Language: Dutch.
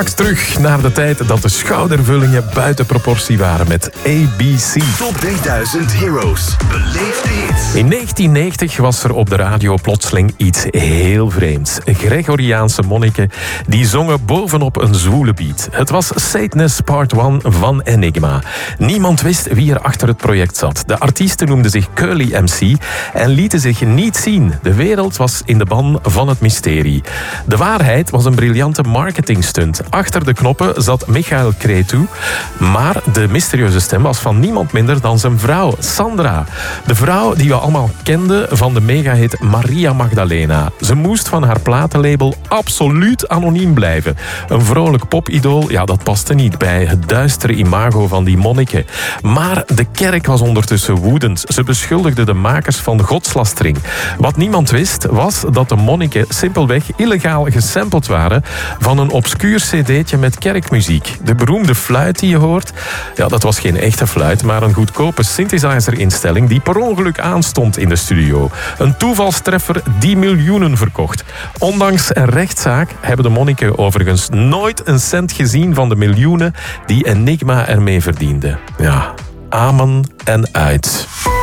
Terug naar de tijd dat de schoudervullingen buiten proportie waren met ABC. Top 3000 Heroes. Beleef de hits. In 1990 was er op de radio plotseling iets heel vreemds. Gregoriaanse monniken die zongen bovenop een zwoele beat. Het was Satanist Part 1 van Enigma. Niemand wist wie er achter het project zat. De artiesten noemden zich Curly MC en lieten zich niet zien. De wereld was in de ban van het mysterie. De waarheid was een briljante marketingstunt. Achter de knoppen zat Michael Cretu, maar de mysterieuze stem was van niemand minder dan zijn vrouw, Sandra. De vrouw die we allemaal kenden van de megahit Maria Magdalena. Ze moest van haar platenlabel absoluut anoniem blijven. Een vrolijk popidool, ja, dat paste niet bij het duistere imago van die monniken. Maar de kerk was ondertussen woedend. Ze beschuldigde de makers van godslastering. Wat niemand wist, was dat de monniken simpelweg illegaal gesampled waren van een obscuur cd'tje met kerkmuziek. De beroemde fluit die je hoort, ja, dat was geen echte fluit, maar een goedkope synthesizer-instelling die per ongeluk aanstond in de studio. Een toevalstreffer die miljoenen verkocht. Ondanks een rechtszaak hebben de monniken overigens nooit een cent gezien van de miljoenen die Enigma ermee verdiende. Ja, amen en uit.